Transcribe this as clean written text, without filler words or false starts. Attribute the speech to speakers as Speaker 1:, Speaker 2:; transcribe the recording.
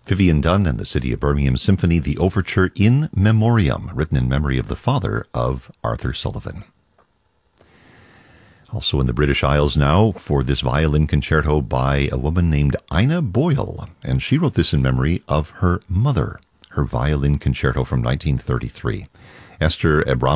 Speaker 1: Vivian Dunn and the City of Birmingham Symphony, the Overture In Memoriam, written in memory of the father of Arthur Sullivan. Also in the British Isles now for this violin concerto by a woman named Ina Boyle, and she wrote this in memory of her mother, her violin concerto from 1933. Esther